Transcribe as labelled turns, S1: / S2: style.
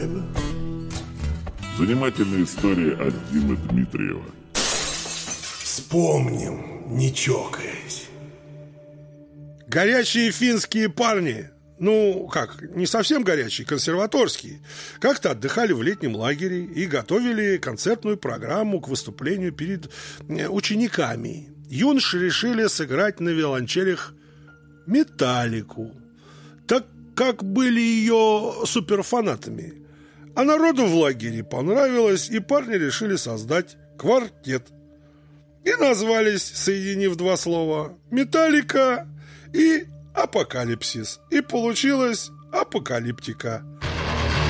S1: Занимательная история от Димы Дмитриева.
S2: Вспомним, не чокаясь.
S3: Горячие финские парни, ну, как, не совсем горячие, консерваторские, как-то отдыхали в летнем лагере и готовили концертную программу к выступлению перед учениками. Юноши решили сыграть на виолончелях «Металлику», так как были ее суперфанатами. А народу в лагере понравилось, и парни решили создать квартет. И назвались, соединив два слова, «Металлика» и «Апокалипсис». И получилась апокалиптика.